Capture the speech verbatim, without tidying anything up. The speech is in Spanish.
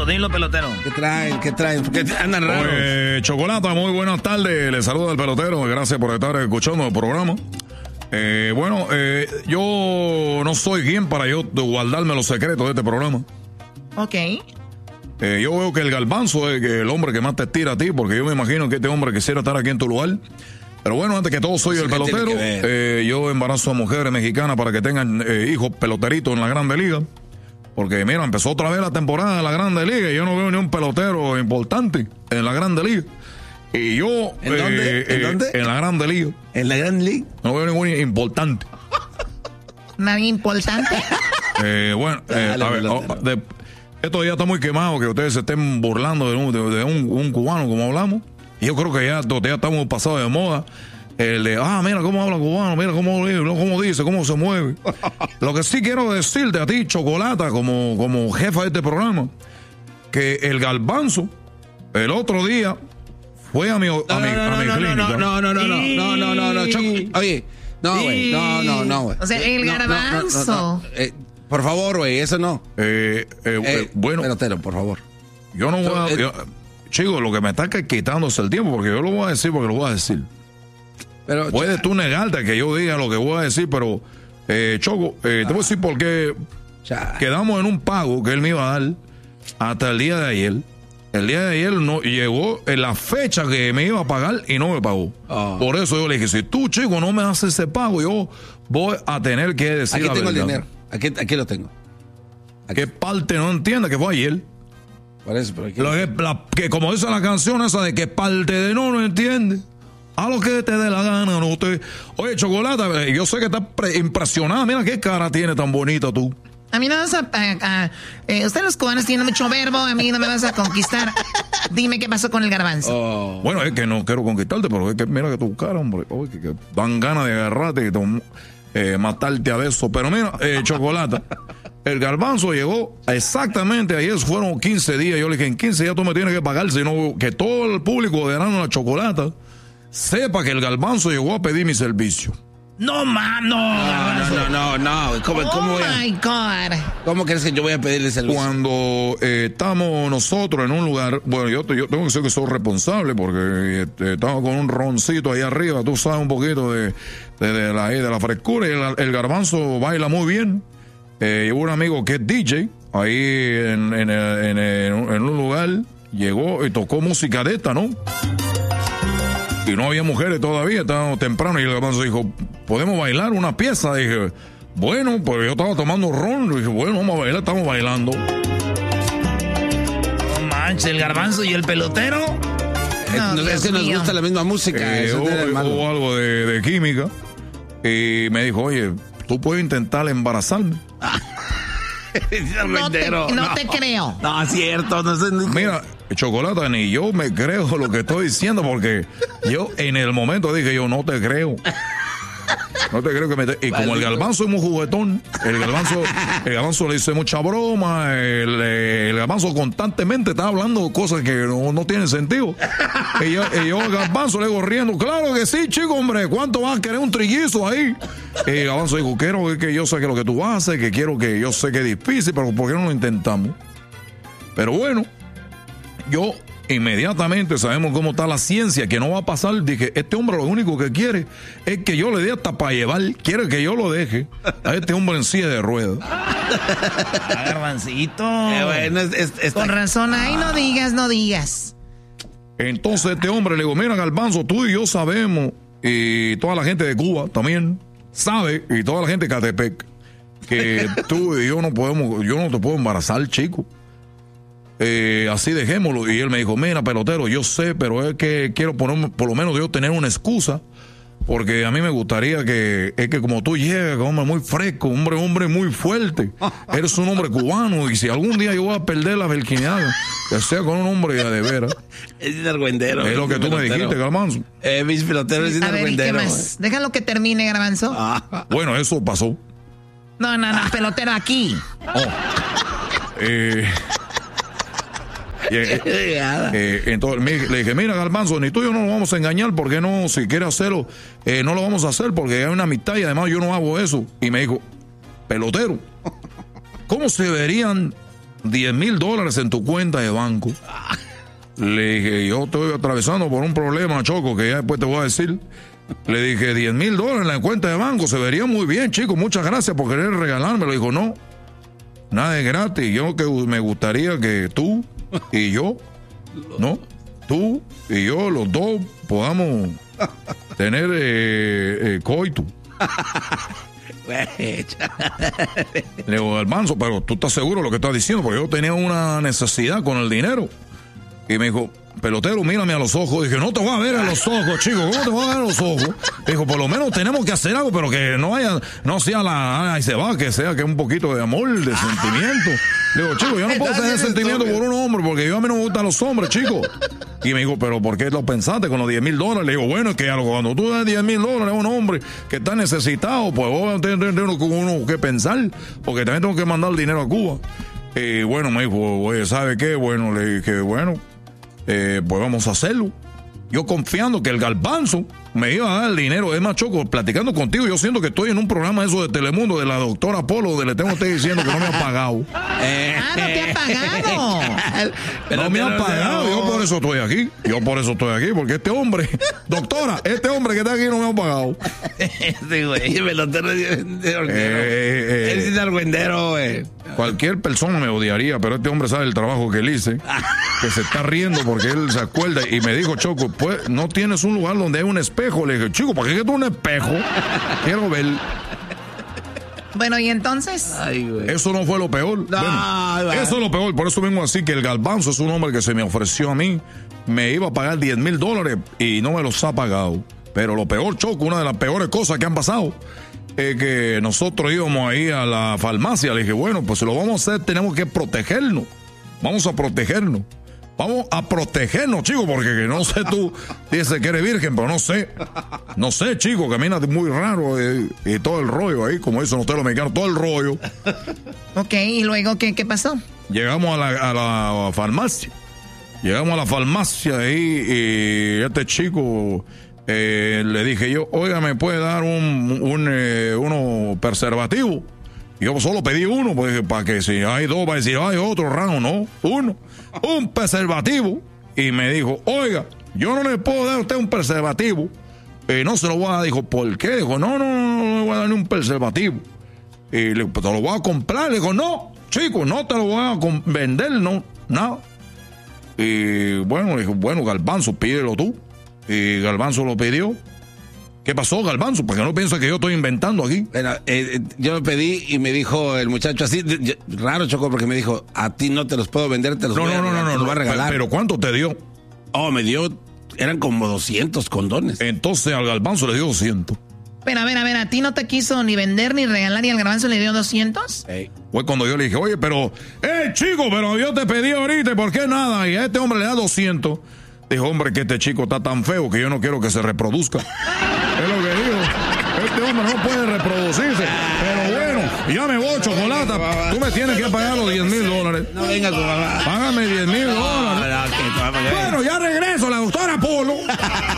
dilo, pelotero. ¿Qué traen? ¿Qué traen? ¿Por qué andan raros? Pues, Chocolata, muy buenas tardes. Les saluda el pelotero. Gracias por estar escuchando el programa. Eh, bueno, eh, yo no soy quien para yo guardarme los secretos de este programa. Ok. Eh, yo veo que el Garbanzo es el hombre que más te estira a ti, porque yo me imagino que este hombre quisiera estar aquí en tu lugar. Pero bueno, antes que todo soy el pelotero. Eh, yo embarazo a mujeres mexicanas para que tengan eh, hijos peloteritos en la Grande Liga. Porque mira, empezó otra vez la temporada de la Grande Liga y yo no veo ni un pelotero importante en la Grande Liga. Y yo... ¿En dónde? Eh, ¿En eh, dónde? En la Grande Liga. ¿En la Grande Liga? No veo ningún importante. Nadie importante. Eh, bueno, eh, Dale, a ver, oh, de, esto ya está muy quemado, que ustedes se estén burlando de un, de, de un, un cubano como hablamos. Y yo creo que ya, ya estamos pasados de moda. El de, ah, mira cómo habla cubano, mira cómo, cómo dice, cómo se mueve. Lo que sí quiero decirte a ti, Chocolata, como, como jefa de este programa, que el Garbanzo, el otro día, fue a mi, a mi, a mi clínica. No, no, no, no, no, no, no, no, no, Choco. Oye, no, güey, no, no, no, güey. O sea, el No, no, no, Garbanzo. no, no, eh, por favor, güey, eso no. Eh, eh, Eh, bueno, pelotero, por favor. yo no voy a... eh, yo- Chico, lo que me está quitando es el tiempo, porque yo lo voy a decir porque lo voy a decir. Pero, Puedes tú negarte que yo diga lo que voy a decir, pero, eh, Choco, eh, te voy a decir por qué cha, quedamos en un pago que él me iba a dar hasta el día de ayer. El día de ayer no llegó en la fecha que me iba a pagar y no me pagó. Oh. Por eso yo le dije, si tú, chico, no me haces ese pago, yo voy a tener que decir aquí la tengo verdad. el dinero. Aquí, aquí lo tengo. ¿Qué parte no entiende que fue ayer? Por eso, pero aquí. Lo que, la- que como dice la canción esa de que parte de no no entiende. A lo que te dé la gana, no te... Oye, Chocolata, eh, yo sé que estás pre- impresionada. Mira qué cara tiene tan bonita tú. A mí no vas a... a- a- eh, ustedes los cubanos tienen mucho verbo, a mí no me vas a conquistar. Dime qué pasó con el Garbanzo. Oh. Bueno, es que no quiero conquistarte, pero es que mira que tu cara, hombre. Oye, que, que dan ganas de agarrarte y tom- eh, matarte a besos. Pero mira, eh, Chocolata, el Garbanzo llegó exactamente ayer, fueron quince días. Yo le dije, en quince días tú me tienes que pagar, sino que todo el público de Grano la Chocolata sepa que el Garbanzo llegó a pedir mi servicio. No, mano. No, no, no, no, no. ¿Cómo, cómo, Oh voy a- my God. ¿Cómo crees que yo voy a pedirle servicio? Cuando eh, estamos nosotros en un lugar, bueno, yo, yo tengo que decir que soy responsable porque este, estamos con un roncito ahí arriba, tú sabes un poquito de, de, de la, de la frescura y el, el Garbanzo baila muy bien. Eh, llevo un amigo que es D J ahí en, en, en, en, en un lugar, llegó y tocó música de esta, ¿no? Y no había mujeres todavía, estábamos temprano y el Garbanzo dijo, ¿podemos bailar una pieza? Dije, bueno, pues yo estaba tomando ron, dije, bueno, vamos a bailar, estamos bailando. No manches, el Garbanzo y el pelotero. Eh, No, no, es Dios que nos mío. gusta la misma música. Eh, eso hubo, no era el malo. hubo algo de, de química y me dijo, oye, tú puedes intentar embarazarme. No te, no te creo. No, es cierto. No sé, no- Mira, Chocolata, ni yo me creo lo que estoy diciendo porque yo en el momento dije, yo no te creo. No te creo que me... te- Y como el Garbanzo es muy juguetón, el Garbanzo, el Garbanzo le dice mucha broma, el, el Garbanzo constantemente está hablando cosas que no, no tienen sentido. Y yo, y yo al Garbanzo le digo riendo, claro que sí, chico, hombre, ¿cuánto vas a querer un trillizo ahí? Y el Garbanzo dijo, quiero que, que yo sé que lo que tú vas a hacer, que quiero que yo sé que es difícil, pero ¿por qué no lo intentamos? Pero bueno, yo inmediatamente sabemos cómo está la ciencia, que no va a pasar. Dije, este hombre lo único que quiere es que yo le dé hasta para llevar, quiere que yo lo deje a este hombre en silla de ruedas. Ah, Garbancito. Eh, bueno, es- es- está- Con razón, ahí no digas, no digas. Entonces este hombre le digo, mira Garbanzo, tú y yo sabemos, y toda la gente de Cuba también sabe, y toda la gente de Catepec, que tú y yo no podemos, yo no te puedo embarazar, chico. Eh, así dejémoslo. Y él me dijo, mira, pelotero, yo sé, pero es que quiero poner, por lo menos yo tener una excusa, porque a mí me gustaría que, es que como tú llegas, hombre muy fresco, hombre, hombre muy fuerte, eres un hombre cubano, y si algún día yo voy a perder la virginidad, que sea con un hombre de veras. Es argüendero. Es lo que tú me dijiste, Garbanzo. Eh, mis peloteros es A ver, ¿y qué argüendero. más? Déjalo que termine, Garbanzo. Ah, Bueno, eso pasó. No, no, no, pelotero aquí. Oh. Eh, y, eh, eh, entonces me- le dije, mira Garbanzo, ni tú y yo no lo vamos a engañar, porque no, si quiere hacerlo, eh, no lo vamos a hacer porque hay una amistad y además yo no hago eso. Y me dijo, pelotero, ¿cómo se verían diez mil dólares en tu cuenta de banco. Le dije, yo estoy atravesando por un problema, Choco, que ya después te voy a decir. Le dije, diez mil dólares en la cuenta de banco, se vería muy bien, chico, muchas gracias por querer regalarme. Le dijo, no, nada es gratis. Yo que me gustaría que tú y yo, ¿no? Tú y yo, los dos, podamos tener eh, eh, coito. Le digo, Garbanzo, pero tú estás seguro de lo que estás diciendo, porque yo tenía una necesidad con el dinero. Y me dijo, pelotero, mírame a los ojos. Dije, no te voy a ver a los ojos, chico, ¿cómo te voy a ver a los ojos? Dijo, por lo menos tenemos que hacer algo, pero que no haya, no sea la, ay, se va, que sea que un poquito de amor, de sentimiento. Le digo, chico, yo no puedo tener sentimiento por un hombre, porque yo a mí no me gustan los hombres, chico. Y me dijo, pero ¿por qué lo pensaste con los diez mil dólares? Le digo, bueno, es que algo, cuando tú das diez mil dólares a un hombre que está necesitado, pues vos tenés uno que pensar, porque también tengo que mandar el dinero a Cuba. Y bueno, me dijo, oye, ¿sabe qué? Bueno, le dije, bueno, eh, pues vamos a hacerlo. Yo confiando que el Garbanzo me iba a dar el dinero. Es más, Choco, platicando contigo, yo siento que estoy en un programa eso de Telemundo, de la doctora Polo, donde le tengo a usted diciendo que no me ha pagado. Ah, no te ha pagado. No me ha pagado, yo por eso estoy aquí. Yo por eso estoy aquí, porque este hombre, doctora, este hombre que está aquí no me ha pagado. Este güey, el pelotero es argüendero. Eh, eh, Él es argüendero, güey. Cualquier persona me odiaría, pero este hombre sabe el trabajo que él hice, que se está riendo porque él se acuerda y me dijo, Choco, pues no tienes un lugar donde hay un espejo. Le dije, chico, ¿para qué tú un espejo? Quiero ver. Bueno, ¿y entonces? Ay, güey. Eso no fue lo peor. No, bueno, eso es lo peor. Por eso vengo así, que el Garbanzo es un hombre que se me ofreció a mí. Me iba a pagar diez mil dólares y no me los ha pagado. Pero lo peor, Choco, una de las peores cosas que han pasado es que nosotros íbamos ahí a la farmacia. Le dije, bueno, pues si lo vamos a hacer, tenemos que protegernos. Vamos a protegernos. Vamos a protegernos, chico, porque no sé, tú dices que eres virgen, pero no sé. No sé, chico, caminas muy raro y, y todo el rollo ahí, como dicen ustedes los mexicanos, todo el rollo. Ok, ¿y luego qué, qué pasó? Llegamos a la, a la farmacia. Llegamos a la farmacia ahí y este chico eh, le dije yo, oiga, ¿me puede dar un, un eh, uno preservativo? Y yo solo pedí uno, pues, para que si hay dos, va a decir, hay otro round, no, uno, un preservativo. Y me dijo, oiga, yo no le puedo dar a usted un preservativo, y no se lo voy a dar. Dijo, ¿por qué? Dijo, no, no, no, no le voy a dar ni un preservativo. Y le dijo, pues te lo voy a comprar. Le dijo, no, chico, no te lo voy a vender, no, nada. Y bueno, le dijo, bueno, Garbanzo, pídelo tú. Y Garbanzo lo pidió. ¿Qué pasó, Garbanzo? Porque no piensa que yo estoy inventando aquí. Bueno, eh, yo lo pedí y me dijo el muchacho así, yo, raro, Choco, porque me dijo, a ti no te los puedo vender, te los no, voy no, a, no, no, te no, los voy a no, regalar. Pero ¿cuánto te dio? Oh, me dio, eran como doscientos condones. Entonces al Garbanzo le dio doscientos. Pero a ver, a ver, ¿a ti no te quiso ni vender ni regalar y al Garbanzo le dio doscientos? Hey. Fue cuando yo le dije, oye, pero, eh, chico, pero yo te pedí ahorita, ¿y por qué nada? Y a este hombre le da doscientos. Dijo, hombre, que este chico está tan feo que yo no quiero que se reproduzca. Es lo que digo. Este hombre no puede reproducirse. Pero bueno, ya me voy, Chocolata. Tú me tienes que pagar los diez mil dólares. No venga tu mamá. Págame diez mil dólares. No, no, que te va a pagar. Bueno, ya regreso, la doctora Polo.